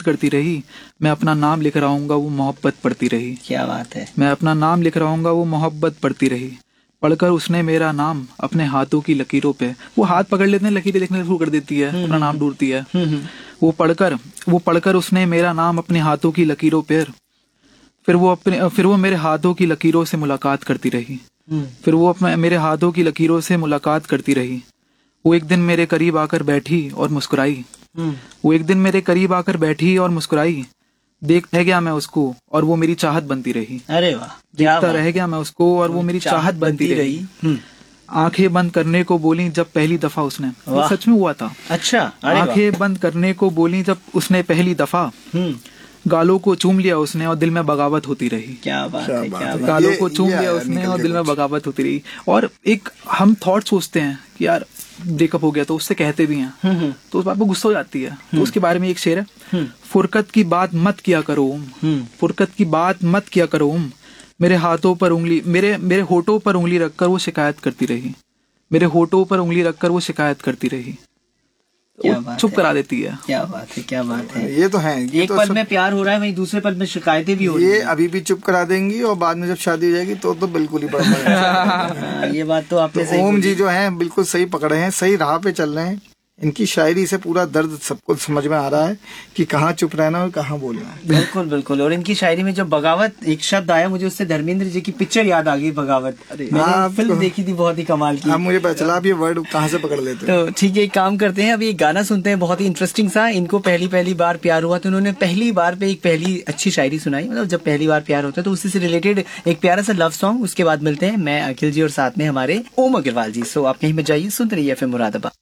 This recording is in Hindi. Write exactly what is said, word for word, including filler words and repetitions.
करती रही, मैं अपना नाम लिख रहा हूँगा वो मोहब्बत पढ़ती रही। क्या बात है। मैं अपना नाम लिख रहा हूँगा वो मोहब्बत पढ़ती रही, पढ़कर उसने मेरा नाम अपने हाथों की लकीरों पे, वो हाथ पकड़ लेते हैं, लकीरें देखने शुरू कर देती है, अपना नाम ढूंढती है। वो पढ़कर वो पढ़कर उसने मेरा नाम अपने हाथों की लकीरों पर, फिर वो अपने फिर वो मेरे हाथों की लकीरों से मुलाकात करती रही। फिर वो अपने मेरे हाथों की लकीरों से मुलाकात करती रही। वो एक दिन मेरे करीब आकर बैठी और मुस्कुराई। वो एक दिन मेरे करीब आकर बैठी और मुस्कुराई। देखता रह गया मैं उसको और वो मेरी चाहत बनती रही। अरे वाह। देखता रह गया मैं उसको और वो मेरी चाहत बनती रही। आंखें बंद करने को बोली जब पहली दफा उसने, सच में हुआ था। अच्छा। आंखें बंद करने को बोली जब उसने पहली दफा, गालों को चूम लिया उसने और दिल में बगावत होती रही। क्या बात है, क्या बात। गालों को चूम लिया उसने और दिल में बगावत होती रही। और एक हम थॉट सोचते हैं कि यार ब्रेकअप हो गया, तो उससे कहते भी हैं तो उस बात पर गुस्सा हो जाती है। तो उसके बारे में एक शेर है, फुरकत की बात मत किया करो ओम, फुरकत की बात मत किया करो ओम, मेरे हाथों पर उंगली मेरे मेरे होठों पर उंगली रखकर वो शिकायत करती रही। मेरे होठों पर उंगली रखकर वो शिकायत करती रही। चुप करा देती है। क्या बात है, क्या बात है। ये तो है। ये एक तो पल सब... में प्यार हो रहा है, वहीं दूसरे पल में शिकायतें भी हो रही ये है। अभी भी चुप करा देंगी और बाद में जब शादी हो जाएगी तो तो बिल्कुल ही बड़ा। ये बात तो आपने तो ओम जी जो है बिल्कुल सही पकड़े हैं, सही राह पे चल रहे हैं। इनकी शायरी से पूरा दर्द सबको समझ में आ रहा है कि कहाँ चुप रहना और कहाँ बोलना है। बिल्कुल बिल्कुल। और इनकी शायरी में जो बगावत एक शब्द आया, मुझे उससे धर्मेंद्र जी की पिक्चर याद आ गई, बगावत। मैंने फिल्म देखी थी, बहुत ही कमाल की। अब मुझे पता चला आप ये वर्ड कहाँ से पकड़ लेते हैं। तो ठीक है, एक काम करते हैं, अभी एक गाना सुनते हैं बहुत ही इंटरेस्टिंग सा। इनको पहली पहली बार प्यार हुआ तो उन्होंने पहली बार पे एक पहली अच्छी शायरी सुनाई। मतलब जब पहली बार प्यार होता है तो उसी से रिलेटेड एक प्यारा सा लव सॉन्ग। उसके बाद मिलते हैं मैं, अखिल जी और साथ में हमारे ओम अग्रवाल जी। सो आप कहीं में जाइए, सुनते रहिए एफ एम मुरादाबाद।